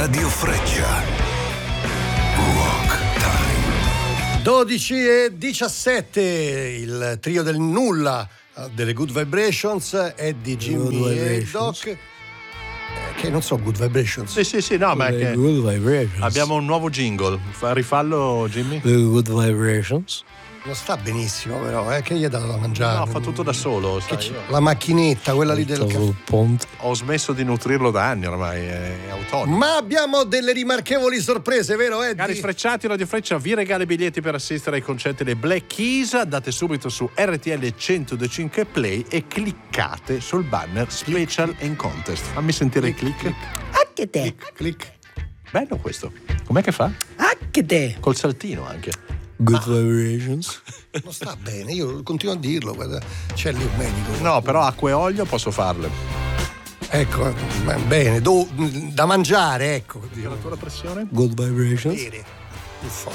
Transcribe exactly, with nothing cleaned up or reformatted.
Radio Freccia. Rock Time. dodici e diciassette, il trio del nulla delle Good Vibrations, Eddie, Jimmy e Doc. Che non so, Good Vibrations. Sì, sì, sì, no, ma è che Good Vibrations. abbiamo un nuovo jingle. Fa, rifallo, Jimmy. The Good Vibrations. Non sta benissimo, però, eh, che gli hai dato da mangiare? No, fa tutto da solo. Che Sai, io la macchinetta, quella lì del caffè. Ponte. ho smesso di nutrirlo da anni ormai, è autonomo. Ma abbiamo delle rimarchevoli sorprese, vero Eddie? Cari Frecciati, Radio Freccia vi regala i biglietti per assistere ai concerti dei Black Keys. Andate subito su R T L centodue e cinque Play e cliccate sul banner Special and Contest. Fammi sentire il click. Anche te. Clic, clic. Bello questo. Com'è che fa? Anche te. Col saltino anche. Good Vibrations. Non sta bene, io continuo a dirlo, guarda, c'è lì un medico. No, però acqua e olio posso farle. Ecco, bene, do, da mangiare, ecco. Temperatura, pressione? Good Vibrations. Bere, il forte.